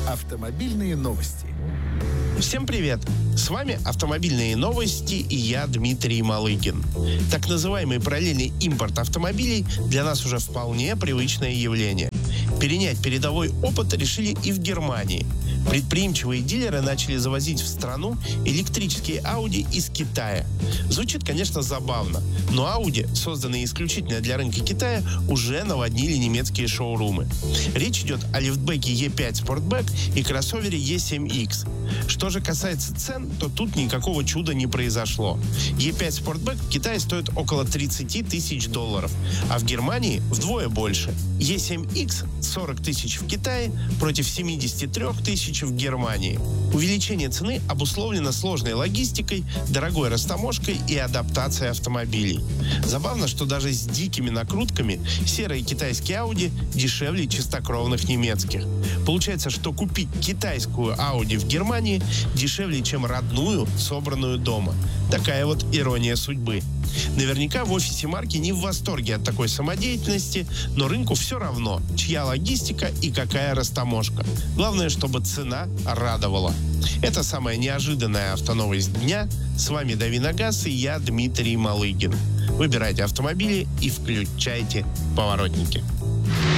Автомобильные новости. Всем привет! С вами «Автомобильные новости» и я, Дмитрий Малыгин. Так называемый параллельный импорт автомобилей для нас уже вполне привычное явление. Перенять передовой опыт решили и в Германии. Предприимчивые дилеры начали завозить в страну электрические Audi из Китая. Звучит, конечно, забавно, но Audi, созданные исключительно для рынка Китая, уже наводнили немецкие шоурумы. Речь идет о лифтбеке E5 Sportback и кроссовере E7X. Что же касается цен, то тут никакого чуда не произошло. E5 Sportback в Китае стоит около 30 тысяч долларов, а в Германии вдвое больше. E7X 40 тысяч в Китае против 73 тысяч в Германии. Увеличение цены обусловлено сложной логистикой, дорогой растаможкой и адаптацией автомобилей. Забавно, что даже с дикими накрутками серые китайские Audi дешевле чистокровных немецких. Получается, что купить китайскую Audi в Германии дешевле, чем родную, собранную дома. Такая вот ирония судьбы. Наверняка в офисе марки не в восторге от такой самодеятельности, но рынку все равно, чья логистика и какая растаможка. Главное, чтобы цена радовала. Это самая неожиданная автоновость дня. С вами Дави на газ и я, Дмитрий Малыгин. Выбирайте автомобили и включайте поворотники.